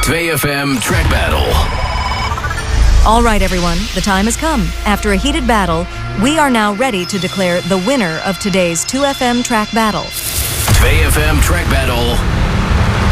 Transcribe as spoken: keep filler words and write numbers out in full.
two F M Track Battle. All right, everyone, the time has come. After a heated battle, we are now ready to declare the winner of today's two F M Track Battle. two F M Track Battle